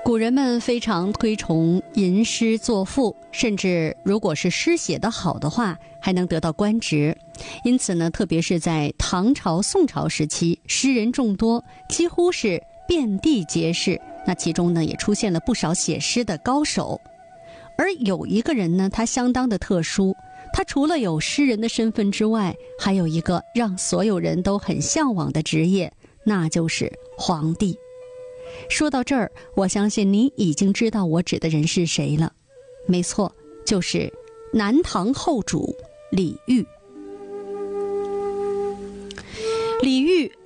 古人们非常推崇吟诗作赋，甚至如果是诗写得好的话，还能得到官职。因此呢，特别是在唐朝、宋朝时期，诗人众多，几乎是遍地皆是。那其中呢，也出现了不少写诗的高手。而有一个人呢，他相当的特殊，他除了有诗人的身份之外，还有一个让所有人都很向往的职业，那就是皇帝。说到这儿，我相信你已经知道我指的人是谁了。没错，就是南唐后主李煜。李煜